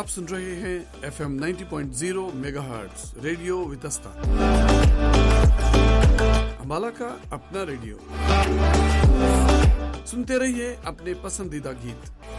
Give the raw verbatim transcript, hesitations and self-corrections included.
आप सुन रहे हैं एफ एम नब्बे point zero megahertz radio Vitasta, Ambala का अपना रेडियो। सुनते रहिए अपने पसंदीदा गीत।